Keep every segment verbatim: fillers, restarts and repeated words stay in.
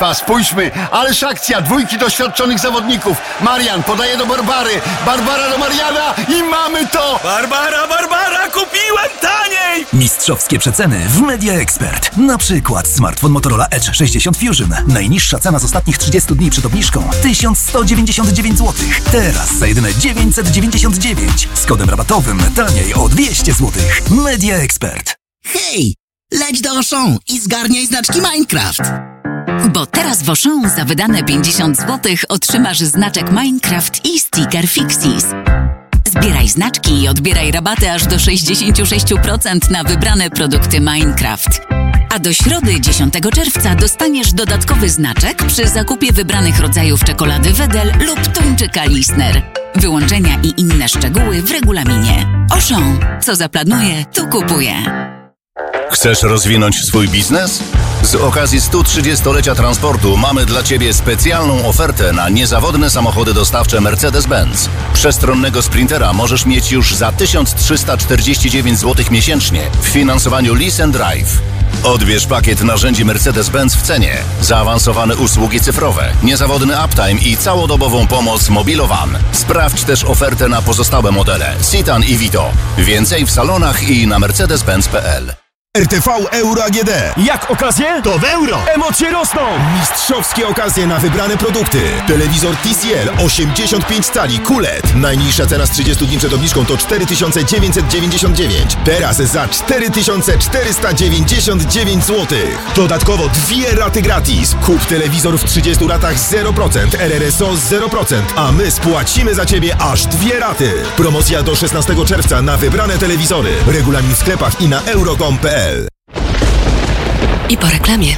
Państwa, spójrzmy, ależ akcja, dwójki doświadczonych zawodników. Marian podaje do Barbary, Barbara do Mariana i mamy to! Barbara, Barbara, kupiłem taniej! Mistrzowskie przeceny w Media Expert. Na przykład smartfon Motorola Edge sześćdziesiąt Fusion. Najniższa cena z ostatnich trzydziestu dni przed obniżką tysiąc sto dziewięćdziesiąt dziewięć złotych. Teraz za jedyne dziewięćset dziewięćdziesiąt dziewięć. Z kodem rabatowym taniej o dwieście złotych. Media Expert. Hej, leć do Auchan i zgarniaj znaczki Minecraft. Bo teraz w Auchan za wydane pięćdziesiąt złotych otrzymasz znaczek Minecraft i sticker Fixies. Zbieraj znaczki i odbieraj rabaty aż do sześćdziesiąt sześć procent na wybrane produkty Minecraft. A do środy dziesiątego czerwca dostaniesz dodatkowy znaczek przy zakupie wybranych rodzajów czekolady Wedel lub tuńczyka Lisner. Wyłączenia i inne szczegóły w regulaminie. Auchan. Co zaplanuje, to kupuje. Chcesz rozwinąć swój biznes? Z okazji stu trzydziestolecia transportu mamy dla Ciebie specjalną ofertę na niezawodne samochody dostawcze Mercedes-Benz. Przestronnego Sprintera możesz mieć już za tysiąc trzysta czterdzieści dziewięć złotych miesięcznie w finansowaniu Lease and Drive. Odbierz pakiet narzędzi Mercedes-Benz w cenie, zaawansowane usługi cyfrowe, niezawodny uptime i całodobową pomoc Mobilowan. Sprawdź też ofertę na pozostałe modele Citan i Vito. Więcej w salonach i na mercedes benz kropka p l. R T V Euro A G D. Jak okazje? To w euro! Emocje rosną! Mistrzowskie okazje na wybrane produkty. Telewizor T C L osiemdziesiąt pięć cali Q L E D. Najniższa cena z trzydziestu dni przed obniżką to cztery tysiące dziewięćset dziewięćdziesiąt dziewięć. Teraz za cztery tysiące czterysta dziewięćdziesiąt dziewięć złotych. Dodatkowo dwie raty gratis. Kup telewizor w trzydziestu latach zero procent, R R S O zero procent, a my spłacimy za Ciebie aż dwie raty. Promocja do szesnastego czerwca na wybrane telewizory. Regulamin w sklepach i na euro kropka com kropka p l. I po reklamie.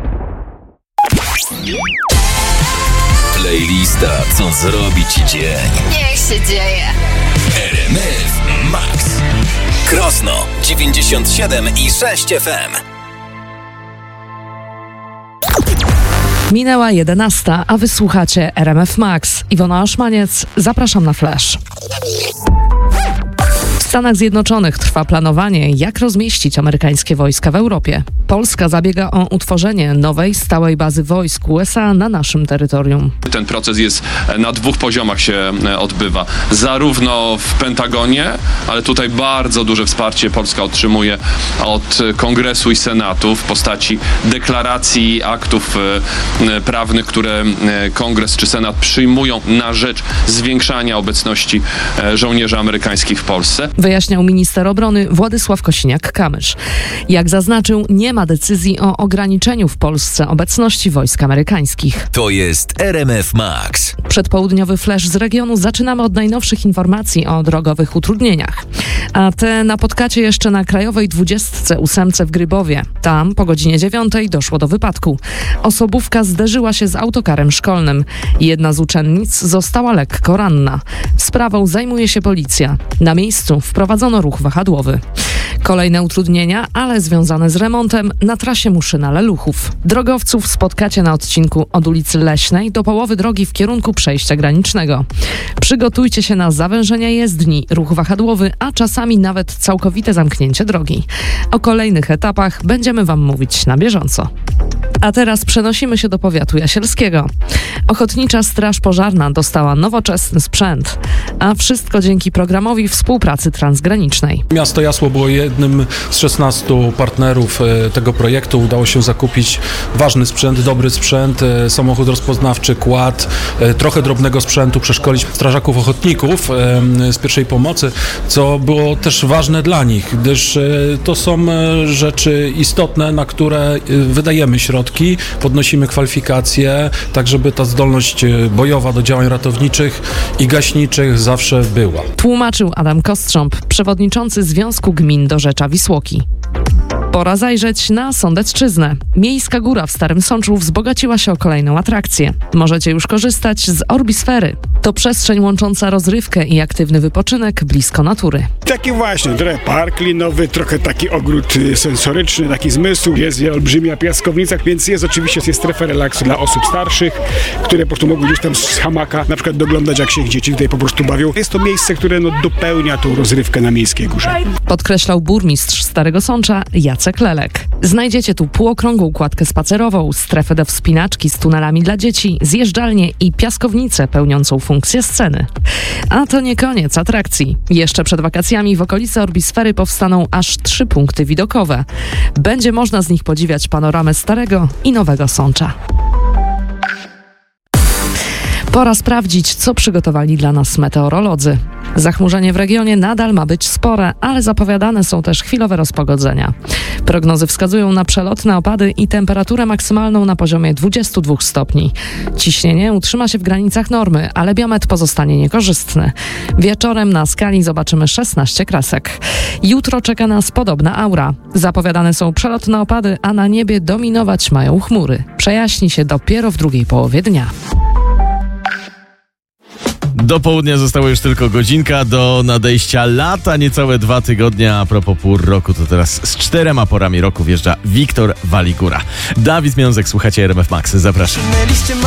Playlista, co zrobi Ci dzień. Niech się dzieje. R M F Max. Krosno dziewięćdziesiąt siedem i sześć F M. Minęła jedenasta, a wysłuchacie R M F Max. Iwona Aszmaniec, zapraszam na Flash. W Stanach Zjednoczonych trwa planowanie, jak rozmieścić amerykańskie wojska w Europie. Polska zabiega o utworzenie nowej, stałej bazy wojsk U S A na naszym terytorium. Ten proces jest na dwóch poziomach się odbywa. Zarówno w Pentagonie, ale tutaj bardzo duże wsparcie Polska otrzymuje od Kongresu i Senatu w postaci deklaracji, aktów prawnych, które Kongres czy Senat przyjmują na rzecz zwiększania obecności żołnierzy amerykańskich w Polsce. Wyjaśniał minister obrony Władysław Kosiniak-Kamysz. Jak zaznaczył, nie ma decyzji o ograniczeniu w Polsce obecności wojsk amerykańskich. To jest R M F Max. Przedpołudniowy flash z regionu zaczynamy od najnowszych informacji o drogowych utrudnieniach. A te napotkacie jeszcze na Krajowej dwudziestce ósemce w Grybowie. Tam po godzinie dziewiątej doszło do wypadku. Osobówka zderzyła się z autokarem szkolnym. Jedna z uczennic została lekko ranna. Sprawą zajmuje się policja. Na miejscu wprowadzono ruch wahadłowy. Kolejne utrudnienia, ale związane z remontem na trasie Muszyna-Leluchów. Drogowców spotkacie na odcinku od ulicy Leśnej do połowy drogi w kierunku przejścia granicznego. Przygotujcie się na zawężenia jezdni, ruch wahadłowy, a czasami nawet całkowite zamknięcie drogi. O kolejnych etapach będziemy Wam mówić na bieżąco. A teraz przenosimy się do powiatu jasielskiego. Ochotnicza Straż Pożarna dostała nowoczesny sprzęt, a wszystko dzięki programowi współpracy transgranicznej. Miasto Jasło było jednym z szesnastu partnerów tego projektu. Udało się zakupić ważny sprzęt, dobry sprzęt, samochód rozpoznawczy, kład, trochę drobnego sprzętu, przeszkolić strażaków ochotników z pierwszej pomocy, co było też ważne dla nich, gdyż to są rzeczy istotne, na które wydajemy środki, podnosimy kwalifikacje, tak żeby ta zdolność bojowa do działań ratowniczych i gaśniczych zawsze była. Tłumaczył Adam Kostrząb, przewodniczący Związku Gmin Dorzecza Wisłoki. Pora zajrzeć na Sądecczyznę. Miejska Góra w Starym Sączu wzbogaciła się o kolejną atrakcję. Możecie już korzystać z Orbisfery. To przestrzeń łącząca rozrywkę i aktywny wypoczynek blisko natury. Taki właśnie, trochę park linowy, trochę taki ogród sensoryczny, taki zmysł. Jest olbrzymia piaskownica, więc jest oczywiście jest strefa relaksu dla osób starszych, które po prostu mogą gdzieś tam z hamaka na przykład doglądać, jak się ich dzieci tutaj po prostu bawią. Jest to miejsce, które no, dopełnia tą rozrywkę na Miejskiej Górze. Podkreślał burmistrz Starego Sącza Jacek Jacek Lelek. Znajdziecie tu półokrągłą kładkę spacerową, strefę do wspinaczki z tunelami dla dzieci, zjeżdżalnię i piaskownicę pełniącą funkcję sceny. A to nie koniec atrakcji. Jeszcze przed wakacjami w okolicy Orbisfery powstaną aż trzy punkty widokowe. Będzie można z nich podziwiać panoramę Starego i Nowego Sącza. Pora sprawdzić, co przygotowali dla nas meteorolodzy. Zachmurzenie w regionie nadal ma być spore, ale zapowiadane są też chwilowe rozpogodzenia. Prognozy wskazują na przelotne opady i temperaturę maksymalną na poziomie dwudziestu dwóch stopni. Ciśnienie utrzyma się w granicach normy, ale biometr pozostanie niekorzystny. Wieczorem na skali zobaczymy szesnaście kresek. Jutro czeka nas podobna aura. Zapowiadane są przelotne opady, a na niebie dominować mają chmury. Przejaśni się dopiero w drugiej połowie dnia. Do południa została już tylko godzinka do nadejścia lata, niecałe dwa tygodnie. A propos pór roku, to teraz z czterema porami roku wjeżdża Wiktor Waligura. Dawid Miązek, słuchacie R M F Max. Zapraszam.